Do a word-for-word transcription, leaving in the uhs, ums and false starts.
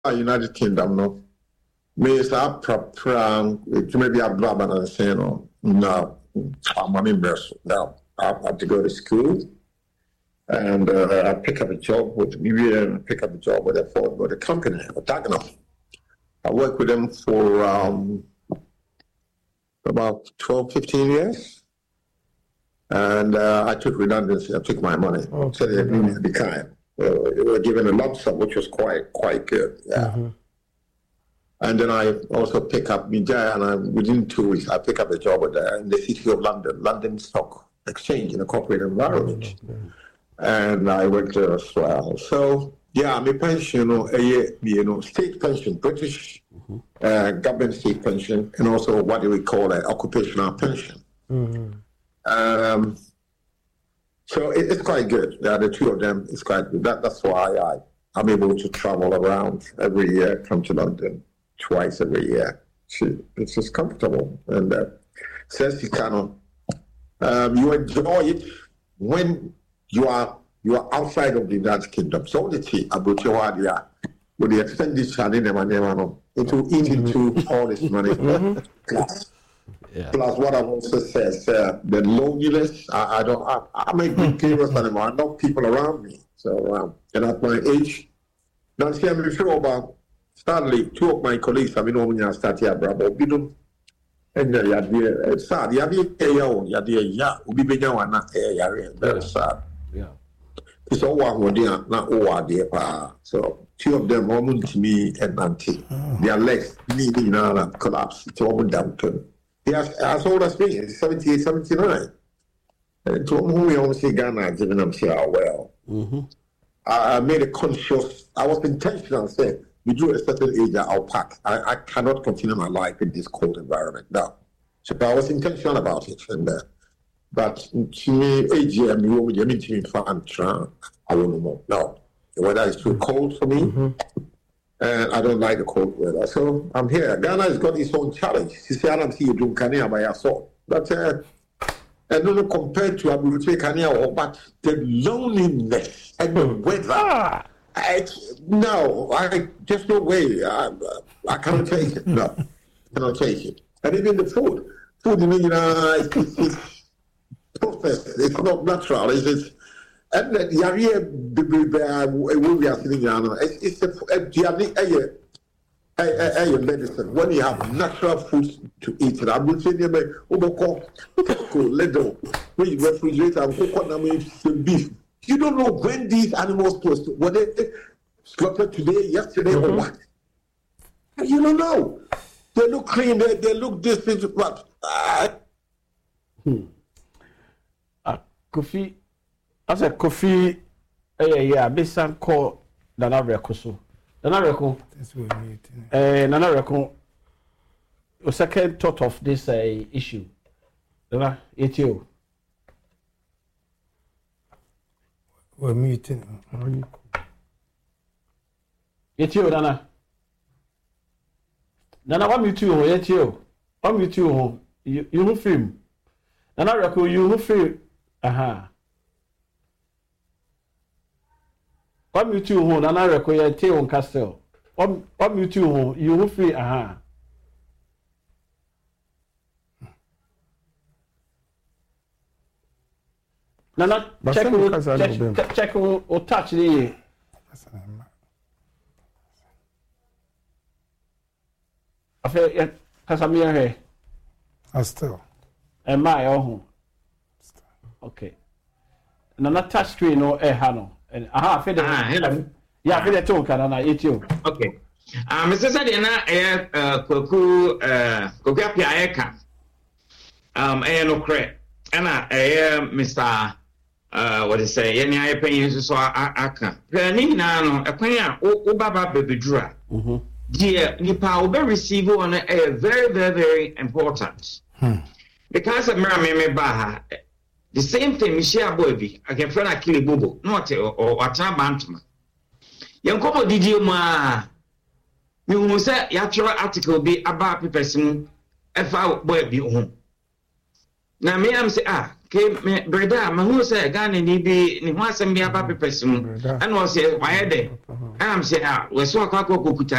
United Kingdom, no. Me say prang maybe a blab and say no. No, I'm in Brussels. Now I have to go to school, and uh, I pick up a job with maybe I pick up a job with a Ford with a company, a Dagenham. I worked with them for um, about twelve, fifteen years. And uh, I took redundancy. I took my money. Okay. So they agreed me to be kind. Uh, they were given a lump sum, which was quite quite good. Yeah. Mm-hmm. And then I also pick up Mijaya, and I, within two weeks, I pick up a job with, uh, in the city of London, London Stock Exchange in a corporate environment. Mm-hmm. And I worked there as well. So, yeah, my pension, you know, a, you know state pension, British mm-hmm. uh, government state pension, and also what do we call an occupational pension. Mm-hmm. Um, so it, it's quite good. Yeah, the two of them is quite good. That, that's why I, I'm able to travel around every year, come to London twice every year. It's just comfortable. And uh, says you cannot, um, you enjoy it when you are you are outside of the United Kingdom. So the tea about your idea with the expenditure in them into eat into all this money. Plus, yeah. Plus, what I've also said, uh, the loneliness. I, I don't. I, I'm a big curious animal. I know people around me. So, um, and at my age, now see, I'm sure about. Sadly, two of my colleagues have been on when I started here, Bravo. Bidum, and the idea, sad. The idea, the idea, yeah, we be now and not here. Very sad. Yeah. It's all one word, not all idea. So, two of them almost to me and auntie. Their legs, nearly now collapse. It's almost down to. He has as old as me, seventy-eight, seventy-nine. And to whom we almost say Ghana, giving them say, oh, well. Mm-hmm. I, I made a conscious, I was intentional saying, we do a certain age, I'll pack. I, I cannot continue my life in this cold environment now. So I was intentional about it. And uh, but to me, age, I mean, what you mean to me, I won't know. No, the weather is too cold for me, mm-hmm. and I don't like the cold weather. So I'm here. Ghana has got its own challenge. You see, I don't see you doing Kenya by yourself. But uh, and not compared to Abuja Kenya, but the loneliness and the weather. Ah. I, no, I just no way. I, I cannot take it. No, I cannot take it. And even the food, food, you know, it's, it's processed. It's not natural. It's, it's and the area where we are sitting down. It's it's a a a medicine. When you have natural food to eat, I will say nearby overcall, little. When you refrigerate and cook beef. You don't know when these animals supposed to, were they slaughtered today, yesterday, mm-hmm. or what? You don't know. They look clean, they, they look distant, but. Uh, hmm. uh, Kofi, as a Kofi, eh, yeah, Bissan call Nana Reko. Nana Reko. Eh, Nana Reko. The second thought of this uh, issue. Nana, it's you. We're meeting. It's you, Nana. Nana, what meet you? It's you. What meet you? You who film? Nana, Reko, you who film? Aha. What meet you? Nana, Reko, you tell on Castle. What meet you? You who film? Aha. Nana, check check check, check or, or touch the. I feel Casamia here. I still. And my own. Okay. Nana touch screen or a hano. And aha, feel ah, hello. Yeah, feel the talk, and I eat you. Okay. Uh, Mister Sadiana, uh, Koku, uh, Kokapia Eka. Um, I no credit. And I, Mister Uh, what is say? Any opinions so I can. Ni na no ekwan a o baba bebedura. Mhm. Dear nipa will be receive on a very very very important. Hmm. Because of me me ba the same thing me share boy bi. I can friend akili bobo. Not or watan bantuma. Yen komo didi mu a me hu say ya twerɛ article bi about person efa boy bi ho. Na me am say ah ke me breda ma hu say Ghana ni bi ni ho asem bi aba pepesi mu and was say why dey am say ah we so akwa kokuta